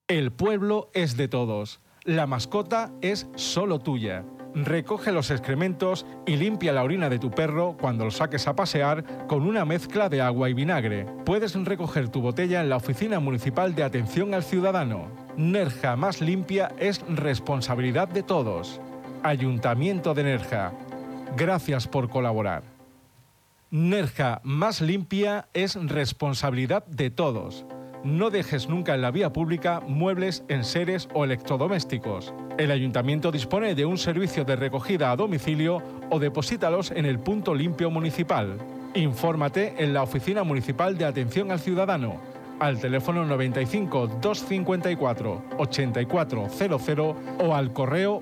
El pueblo es de todos. La mascota es solo tuya. Recoge los excrementos y limpia la orina de tu perro cuando lo saques a pasear con una mezcla de agua y vinagre. Puedes recoger tu botella en la Oficina Municipal de Atención al Ciudadano. Nerja más limpia es responsabilidad de todos. Ayuntamiento de Nerja. Gracias por colaborar. Nerja más limpia es responsabilidad de todos. No dejes nunca en la vía pública muebles, enseres o electrodomésticos. El Ayuntamiento dispone de un servicio de recogida a domicilio o deposítalos en el punto limpio municipal. Infórmate en la Oficina Municipal de Atención al Ciudadano, al teléfono 95 254 8400 o al correo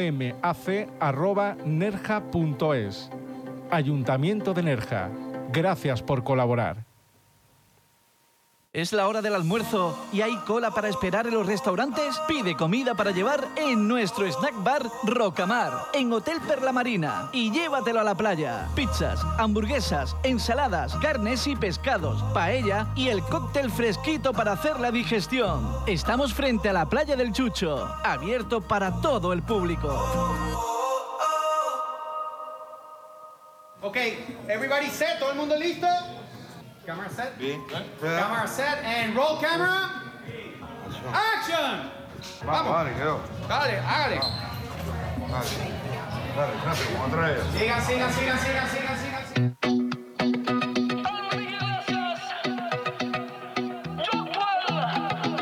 omac@nerja.es. Ayuntamiento de Nerja. Gracias por colaborar. ¿Es la hora del almuerzo y hay cola para esperar en los restaurantes? Pide comida para llevar en nuestro snack bar Rocamar, en Hotel Perla Marina, y llévatelo a la playa. Pizzas, hamburguesas, ensaladas, carnes y pescados, paella y el cóctel fresquito para hacer la digestión. Estamos frente a la playa del Chucho, abierto para todo el público. Ok, everybody set, ¿todo el mundo listo? Camera set. Bien. Camera set and roll camera. Action. Vamos, dale, quedó. Dale, hágale. Dale, rápido, como trae. Sigan.